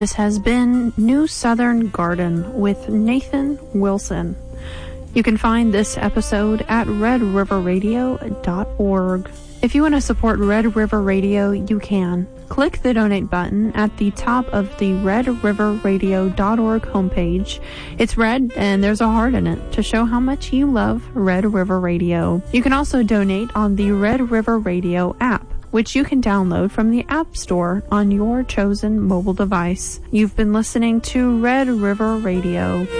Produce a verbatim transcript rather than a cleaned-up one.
This has been New Southern Garden with Nathan Wilson. You can find this episode at red river radio dot org. If you want to support Red River Radio, you can. Click the donate button at the top of the red river radio dot org homepage. It's red and there's a heart in it to show how much you love Red River Radio. You can also donate on the Red River Radio app, which you can download from the App Store on your chosen mobile device. You've been listening to Red River Radio.